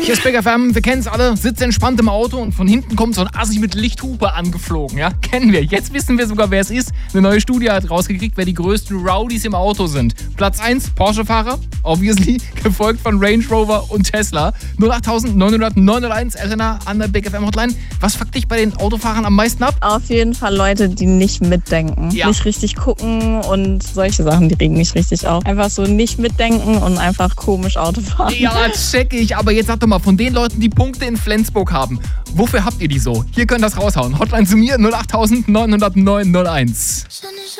Hier ist Big FM, wir kennen es alle, sitzt entspannt im Auto und von hinten kommt so ein Assi mit Lichthupe angeflogen, ja? Kennen wir. Jetzt wissen wir sogar, wer es ist. Eine neue Studie hat rausgekriegt, wer die größten Rowdies im Auto sind. Platz 1, Porsche-Fahrer, obviously, gefolgt von Range Rover und Tesla. 08900 Elena an der Big FM Hotline. Was fuckt dich bei den Autofahrern am meisten ab? Auf jeden Fall Leute, die nicht mitdenken, nicht richtig gucken und solche Sachen, die regen mich richtig auf. Einfach so nicht mitdenken und einfach komisch Auto fahren. Ja, check ich. Aber jetzt sag doch mal, von den Leuten, die Punkte in Flensburg haben, wofür habt ihr die so? Hier könnt ihr das raushauen. Hotline zu mir 08900 01.